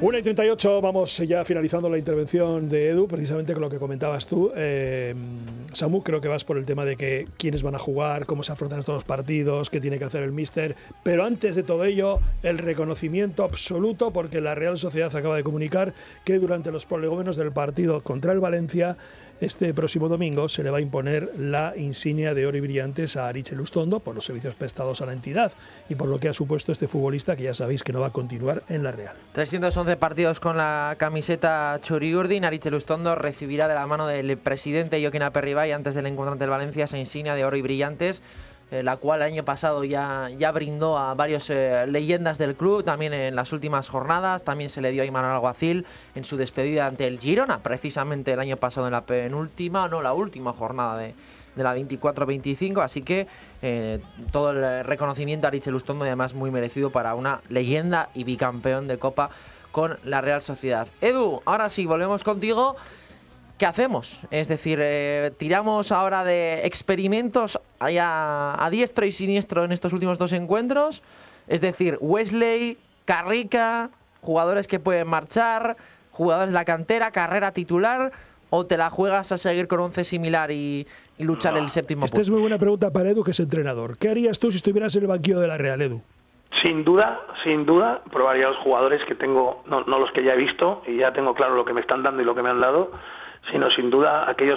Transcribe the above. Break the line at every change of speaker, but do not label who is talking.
1:38, vamos ya finalizando la intervención de Edu, precisamente con lo que comentabas tú. Samu, creo que vas por el tema de que quiénes van a jugar, cómo se afrontan estos partidos, qué tiene que hacer el míster. Pero antes de todo ello, el reconocimiento absoluto, porque la Real Sociedad acaba de comunicar que durante los prolegómenos del partido contra el Valencia, este próximo domingo se le va a imponer la insignia de oro y brillantes a Aritz Elustondo por los servicios prestados a la entidad y por lo que ha supuesto este futbolista, que ya sabéis que no va a continuar en la Real.
311 partidos con la camiseta txuri-urdin. Aritz Elustondo recibirá de la mano del presidente Jokin Aperribay antes del encuentro ante el Valencia esa insignia de oro y brillantes, la cual el año pasado ya brindó a varios leyendas del club, también en las últimas jornadas. También se le dio a Imanol Alguacil en su despedida ante el Girona, precisamente el año pasado en la última jornada de la 24-25, así que todo el reconocimiento a Aritz Elustondo, y además muy merecido para una leyenda y bicampeón de Copa con la Real Sociedad. Edu, ahora sí, volvemos contigo. ¿Qué hacemos? Es decir, tiramos ahora de experimentos a diestro y siniestro en estos últimos dos encuentros. Es decir, Wesley, Carrica, jugadores que pueden marchar, jugadores de la cantera, carrera titular, ¿o te la juegas a seguir con 11 similar y luchar el séptimo puesto?
Esta es muy buena pregunta para Edu, que es entrenador. ¿Qué harías tú si estuvieras en el banquillo de la Real, Edu?
Sin duda, probaría los jugadores que tengo, no los que ya he visto, y ya tengo claro lo que me están dando y lo que me han dado, sino sin duda aquellos